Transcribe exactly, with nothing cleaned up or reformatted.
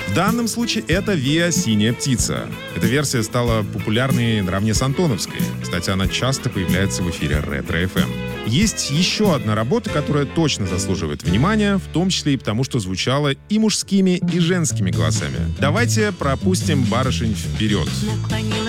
В данном случае это Виа «Синяя птица». Эта версия стала популярной наравне с антоновской. Кстати, она часто появляется в эфире Ретро-эф эм. Есть еще одна работа, которая точно заслуживает внимания, в том числе и потому, что звучала и мужскими, и женскими голосами. Давайте пропустим барышень вперед. Наклонила